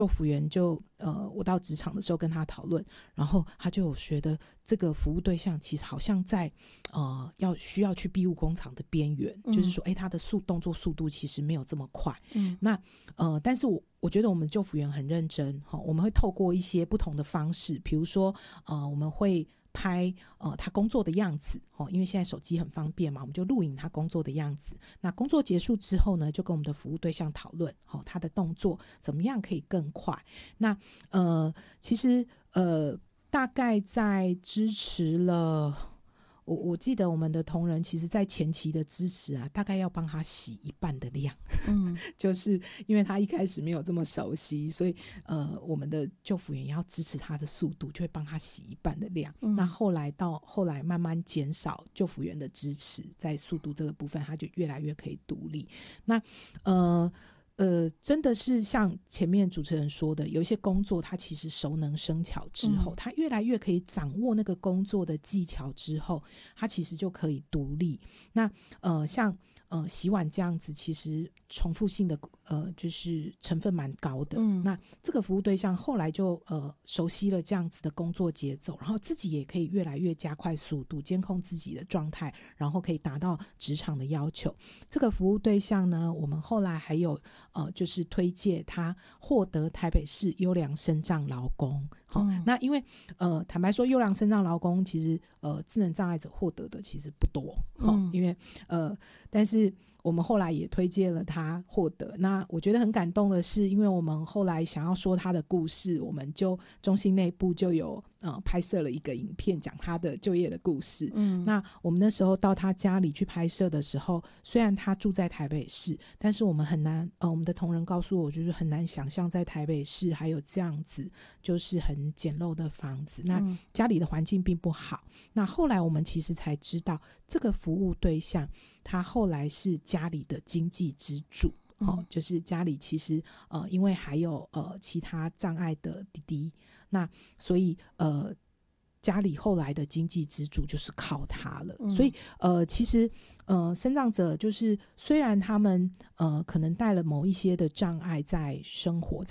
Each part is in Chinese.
就服员就我到职场的时候跟他讨论，然后他就有觉得这个服务对象其实好像在需要去庇护工厂的边缘，就是说他的动作速度其实没有这么快。那但是我觉得我们就服员很认真，我们会透过一些不同的方式，比如说我们会拍他工作的样子，因为现在手机很方便嘛，我们就录影他工作的样子。那工作结束之后呢，就跟我们的服务对象讨论他的动作怎么样可以更快。那其实大概在支持了我记得我们的同仁其实在前期的支持啊，大概要帮他洗一半的量，就是因为他一开始没有这么熟悉，所以我们的就服员也要支持他的速度，就会帮他洗一半的量。那后来慢慢减少就服员的支持，在速度这个部分他就越来越可以独立。那真的是像前面主持人说的，有一些工作他其实熟能生巧之后，他越来越可以掌握那个工作的技巧之后，他其实就可以独立。那像洗碗这样子，其实重复性的就是成分蛮高的。那这个服务对象后来就熟悉了这样子的工作节奏，然后自己也可以越来越加快速度，监控自己的状态，然后可以达到职场的要求。这个服务对象呢，我们后来还有就是推荐他获得台北市优良身障劳工。那因为坦白说，优良身障劳工其实智能障碍者获得的其实不多，因为但是我们后来也推荐了他获得。那我觉得很感动的是，因为我们后来想要说他的故事，我们就中心内部就有拍摄了一个影片，讲他的就业的故事。那我们那时候到他家里去拍摄的时候，虽然他住在台北市，但是我们很难我们的同仁告诉我，就是很难想象在台北市还有这样子就是很简陋的房子，那家里的环境并不好。那后来我们其实才知道，这个服务对象他后来是家里的经济支柱。就是家里其实因为还有其他障碍的弟弟，那所以家里后来的经济支柱就是靠他了。所以其实身障者就是虽然他们可能带了某一些的障碍在生活，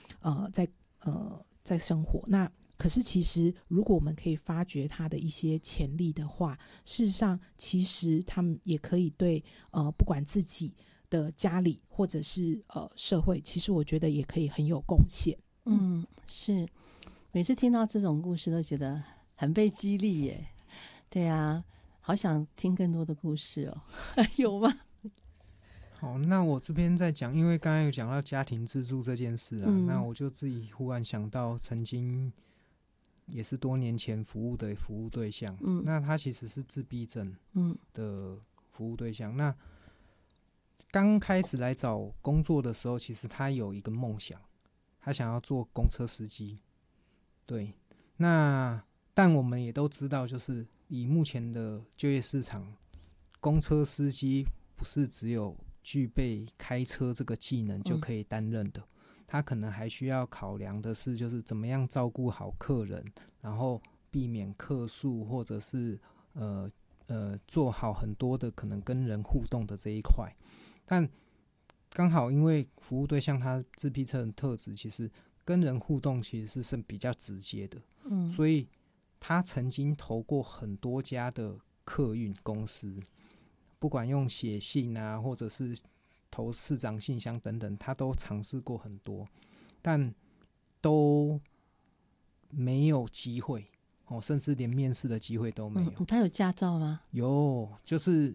在生活，那可是其实如果我们可以发掘他的一些潜力的话，事实上其实他们也可以对不管自己的家里或者是社会，其实我觉得也可以很有贡献。 是每次听到这种故事都觉得很被激励耶。对啊，好想听更多的故事哦。有吗？ 好，那我这边在讲，因为刚才有讲到家庭自助这件事啊，那我就自己忽然想到曾经也是多年前服务的服务对象，那他其实是自闭症的服务对象。那刚开始来找工作的时候，其实他有一个梦想，他想要做公车司机。对，那但我们也都知道，就是以目前的就业市场，公车司机不是只有具备开车这个技能就可以担任的，他可能还需要考量的是，就是怎么样照顾好客人，然后避免客诉，或者是做好很多的可能跟人互动的这一块。但刚好因为服务对象他自闭症的特质，其实跟人互动其实是比较直接的，所以他曾经投过很多家的客运公司，不管用写信啊，或者是投市长信箱等等，他都尝试过很多，但都没有机会，甚至连面试的机会都没有。 他有驾照吗？ 有，就是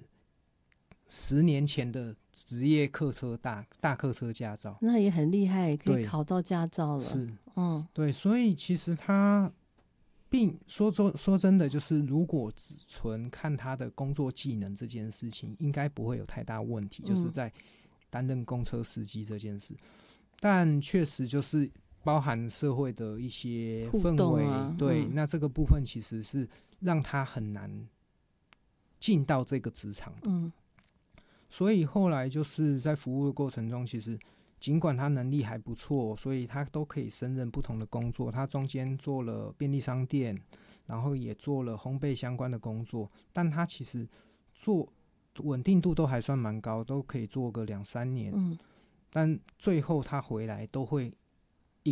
10年前的职业客车大客车驾照， 那也很厉害，可以考到驾照了。 是，对，所以其实他并说真的，就是如果只纯看他的工作技能这件事情，应该不会有太大问题，就是在担任公车司机这件事。但确实就是包含社会的一些氛围，对，那这个部分其实是让他很难进到这个职场的。所以后来就是在服务的过程中，其实尽管他能力还不错，所以他都可以胜任不同的工作。他中间做了便利商店，然后也做了烘焙相关的工作，但他其实做稳定度都还算蛮高，都可以做个2-3年。但最后他回来都会